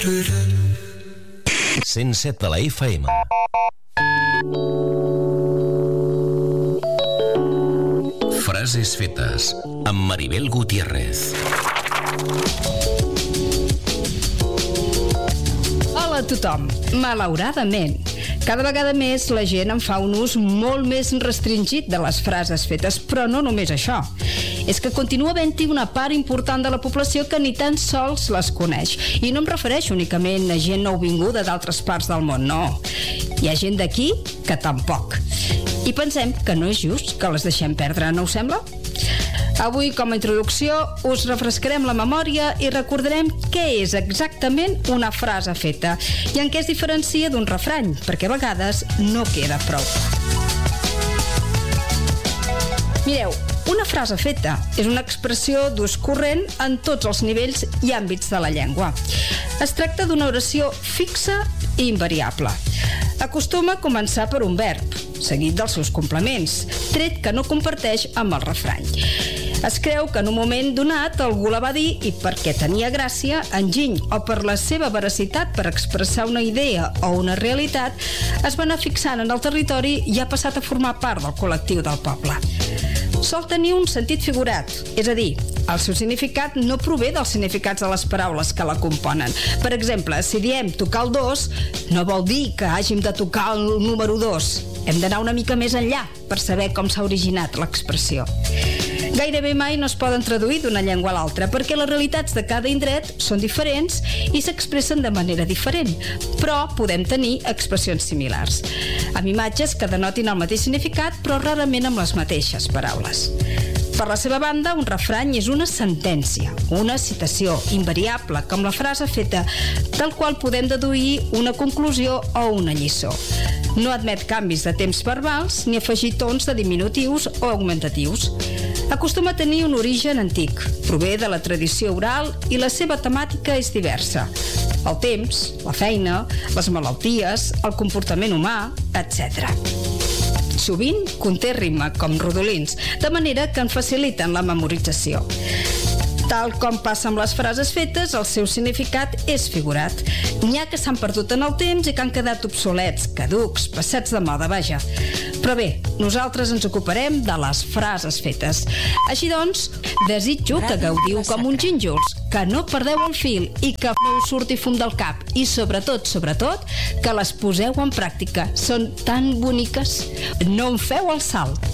107 de la FM. Frases fetes amb Maribel Gutiérrez. Hola a tothom. Malauradament, cada vegada més la gent en fa un ús molt més restringit de les frases fetes, però no només això. És que continua havent-hi una part important de la població que ni tan sols les coneix. I no em refereixo únicament a gent nouvinguda d'altres parts del món, no. Hi ha gent d'aquí que tampoc. I pensem que no és just que les deixem perdre, no us sembla? Avui, com a introducció, us refrescarem la memòria i recordarem què és exactament una frase feta i en què es diferencia d'un refrany, perquè a vegades no queda prou. Mireu, una frase feta és una expressió d'ús corrent en tots els nivells i àmbits de la llengua. Es tracta d'una oració fixa i invariable. Acostuma a començar per un verb, seguit dels seus complements, tret que no comparteix amb el refrany. Es creu que en un moment donat algú la va dir i perquè tenia gràcia, enginy o per la seva veracitat per expressar una idea o una realitat, es va anar fixant en el territori i ha passat a formar part del col·lectiu del poble. Sol tenir un sentit figurat, és a dir, el seu significat no prové dels significats de les paraules que la componen. Per exemple, si diem tocar el 2, no vol dir que hàgim de tocar el número 2. Hem d'anar una mica més enllà per saber com s'ha originat l'expressió. Gairebé mai no es poden traduir d'una llengua a l'altra perquè les realitats de cada indret són diferents i s'expressen de manera diferent, però podem tenir expressions similars, amb imatges que denotin el mateix significat però rarament amb les mateixes paraules. Per la seva banda, un refrany és una sentència, una citació invariable, com la frase feta, del qual podem deduir una conclusió o una lliçó. No admet canvis de temps verbals ni afegir tons de diminutius o augmentatius. Acostuma a tenir un origen antic, prové de la tradició oral i la seva temàtica és diversa. El temps, la feina, les malalties, el comportament humà, etc. Sovint conté rima, com rodolins, de manera que en faciliten la memorització. Tal com passa amb les frases fetes, el seu significat és figurat. N'hi ha que s'han perdut en el temps i que han quedat obsolets, caducs, passats de moda, vaja. Però bé, nosaltres ens ocuparem de les frases fetes. Així doncs, desitjo que gaudiu com uns gínjols, que no perdeu el fil i que no us surti fum del cap i sobretot, que les poseu en pràctica. Són tan boniques. No en feu el salt.